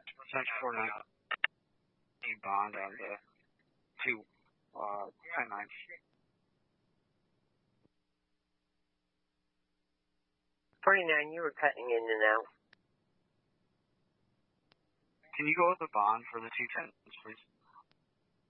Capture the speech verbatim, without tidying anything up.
Section four nine. A bond on the two, uh, ten nine. forty-nine, you were cutting in and out. Can you go with the bond for the two tens, please?